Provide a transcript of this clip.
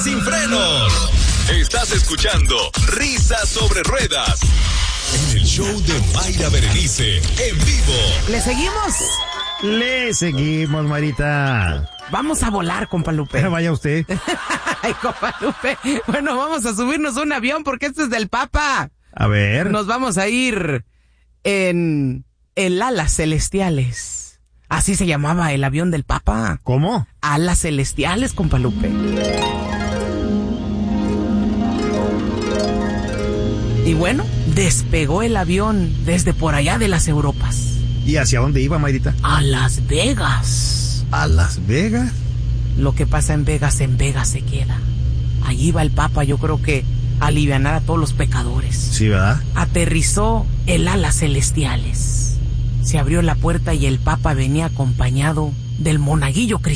Sin frenos. Estás escuchando Risas sobre Ruedas en el show de Mayra Berenice en vivo. ¿Le seguimos? Le seguimos, Marita. Vamos a volar, compa Lupe. Vaya usted. Ay, compa Lupe. Bueno, vamos a subirnos a un avión porque este es del Papa. A ver. Nos vamos a ir en el Alas Celestiales. Así se llamaba el avión del Papa. ¿Cómo? Alas Celestiales, compa Lupe. Y bueno, despegó el avión desde por allá de las Europas. ¿Y hacia dónde iba, Mayrita? A Las Vegas. ¿A Las Vegas? Lo que pasa en Vegas se queda. Allí va el Papa, yo creo que a alivianar a todos los pecadores. Sí, ¿verdad? Aterrizó el Alas Celestiales. Se abrió la puerta y el Papa venía acompañado del monaguillo cristiano.